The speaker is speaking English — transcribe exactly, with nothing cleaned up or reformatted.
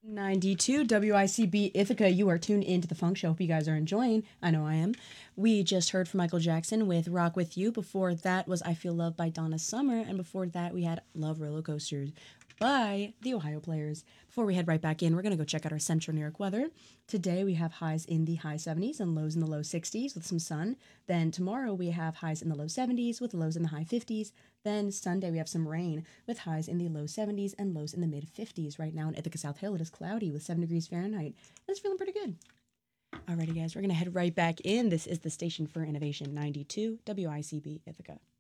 ninety-two W I C B Ithaca. You are tuned into the Funk Show. Hope you guys are enjoying. I know I am. We just heard from Michael Jackson with Rock With You. Before that was I Feel Love by Donna Summer. And before that, we had Love Roller Coasters by the Ohio Players. Before we head right back in, we're going to go check out our Central New York weather. Today, we have highs in the high seventies and lows in the low sixties with some sun. Then tomorrow, we have highs in the low seventies with lows in the high fifties. Then Sunday, we have some rain with highs in the low seventies and lows in the mid fifties. Right now in Ithaca, South Hill, it is cloudy with seven degrees Fahrenheit. It's feeling pretty good. Alrighty, guys, we're going to head right back in. This is the Station for Innovation ninety-two W I C B Ithaca.